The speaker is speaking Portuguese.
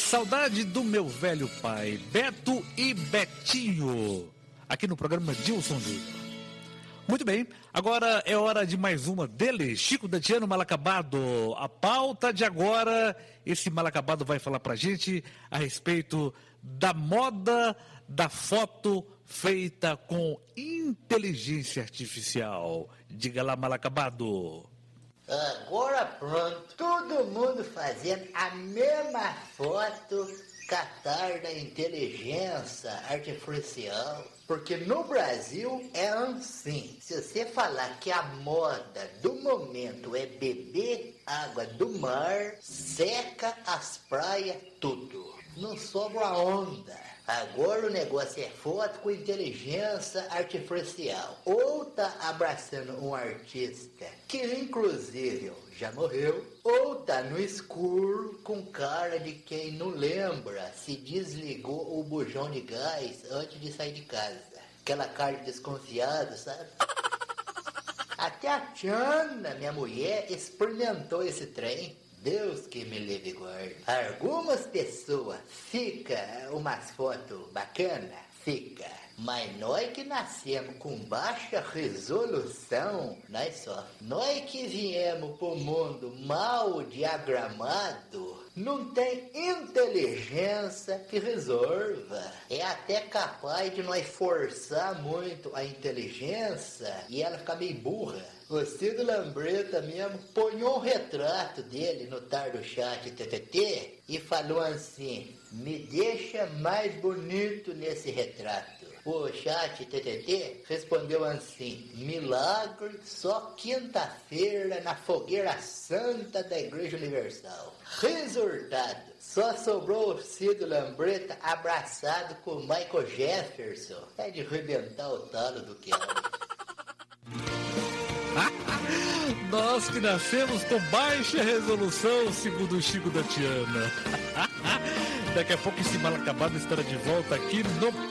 Saudade do meu velho pai, Beto e Betinho, aqui no programa Dilson Júnior. Muito bem, agora é hora de mais uma dele, Chico Dantiano Mal Acabado. A pauta de agora, esse Mal Acabado vai falar pra gente a respeito da moda da foto feita com inteligência artificial. Diga lá, Mal Acabado. Agora pronto, todo mundo fazendo a mesma foto catar da inteligência artificial. Porque no Brasil é assim. Se você falar que a moda do momento é beber água do mar, seca as praias tudo. Não sobra onda. Agora o negócio é foto com inteligência artificial. Ou tá abraçando um artista que inclusive já morreu, ou tá no escuro com cara de quem não lembra se desligou o bujão de gás antes de sair de casa. Aquela cara de desconfiado, sabe? Até a Tiana, minha mulher, experimentou esse trem. Deus que me livre e guarde. Algumas pessoas fica umas fotos bacanas, fica. Mas nós que nascemos com baixa resolução, nós só. Nós que viemos pro mundo mal diagramado, não tem inteligência que resolva. É até capaz de nós forçar muito a inteligência e ela ficar meio burra. O Cido Lambreta mesmo ponhou um retrato dele no tardo chat TTT e falou assim: me deixa mais bonito nesse retrato. O chat TTT respondeu assim: milagre só quinta-feira na fogueira santa da Igreja Universal. Resultado: só sobrou o Cido Lambreta abraçado com o Michael Jefferson. É de arrebentar o talo do que Nós que nascemos com baixa resolução, segundo o Chico Dantiano. Daqui a pouco esse Mal Acabado estará de volta aqui no